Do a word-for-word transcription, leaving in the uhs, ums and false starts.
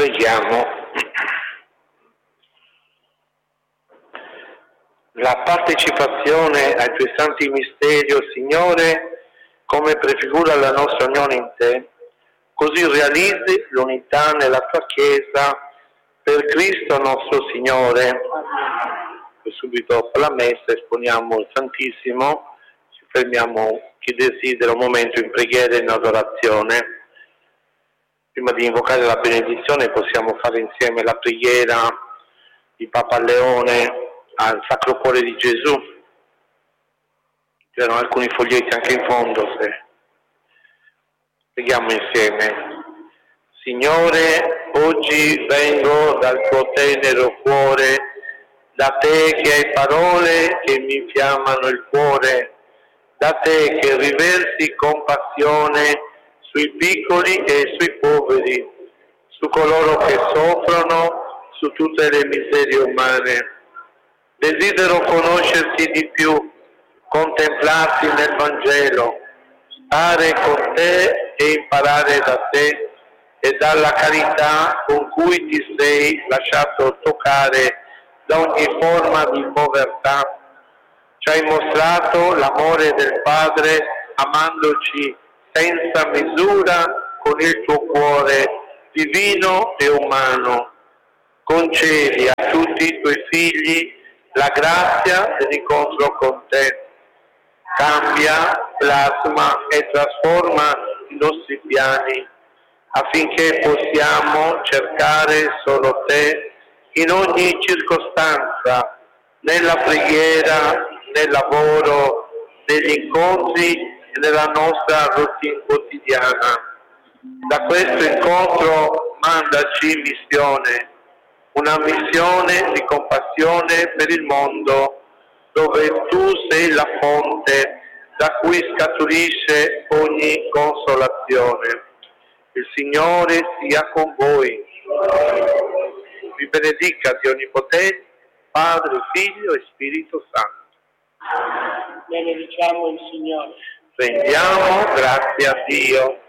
Preghiamo. La partecipazione ai tuoi santi misteri, o Signore, come prefigura la nostra unione in te, così realizzi l'unità nella tua Chiesa per Cristo nostro Signore. E subito dopo la messa esponiamo il Santissimo, ci fermiamo chi desidera un momento in preghiera e in adorazione. Prima di invocare la benedizione possiamo fare insieme la preghiera di Papa Leone al Sacro Cuore di Gesù. C'erano alcuni foglietti anche in fondo, se preghiamo insieme. Signore, oggi vengo dal tuo tenero cuore, da te che hai parole che mi infiammano il cuore, da te che riversi compassione sui piccoli e sui poveri, su coloro che soffrono, su tutte le miserie umane. Desidero conoscerti di più, contemplarti nel Vangelo, stare con te e imparare da te e dalla carità con cui ti sei lasciato toccare da ogni forma di povertà. Ci hai mostrato l'amore del Padre amandoci senza misura con il tuo cuore divino e umano. Concedi a tutti i tuoi figli la grazia dell'incontro con te. Cambia, plasma e trasforma i nostri piani affinché possiamo cercare solo te in ogni circostanza, nella preghiera, nel lavoro, negli incontri e nella nostra routine quotidiana. Da questo incontro mandaci missione, una missione di compassione per il mondo, dove tu sei la fonte da cui scaturisce ogni consolazione. Il Signore sia con voi. Vi benedica Dio Onnipotente, Padre, Figlio e Spirito Santo. Benediciamo il Signore. Rendiamo grazie a Dio.